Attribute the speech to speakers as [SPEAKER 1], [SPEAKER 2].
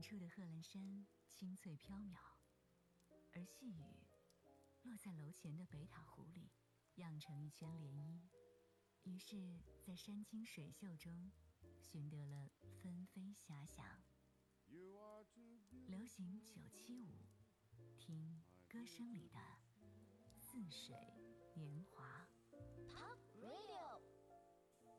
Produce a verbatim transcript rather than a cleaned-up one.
[SPEAKER 1] 远处的贺兰山清脆飘渺，而细雨落在楼前的北塔湖里，漾成一圈涟漪。于是，在山清水秀中，寻得了纷飞遐想。流行九七五，听歌声里的似水年华。